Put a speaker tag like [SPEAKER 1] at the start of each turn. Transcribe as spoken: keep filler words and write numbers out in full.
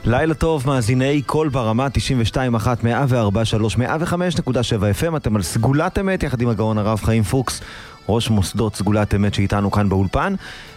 [SPEAKER 1] לילה טוב, מאזיני קול ברמה תשעים ושתיים אחת מאה וארבע שלוש מאה וחמש נקודה שבע אף אם. אתם על סגולת אמת יחד עם הגאון הרב חיים פוקס, ראש מוסדות סגולת אמת שאיתנו כאן באולפן.